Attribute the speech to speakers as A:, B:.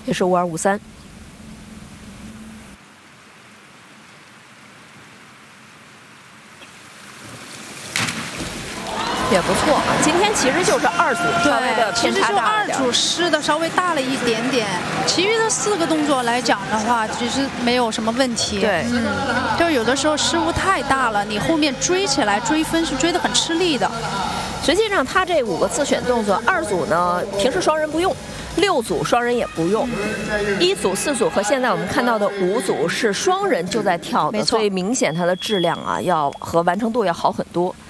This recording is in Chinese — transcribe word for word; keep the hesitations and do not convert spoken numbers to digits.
A: 也是五二五三。也不错啊，今天其实就是二组稍微的偏差大一点，
B: 其实就二组失的稍微大了一点点，其余的四个动作来讲的话，其实没有什么问题。
A: 对，
B: 嗯，就是有的时候失误太大了，你后面追起来追分是追得很吃力的。
A: 实际上，他这五个自选动作，二组呢平时双人不用，六组双人也不用，一组、四组和现在我们看到的五组是双人就在跳的，所以明显它的质量啊要和完成度要好很多。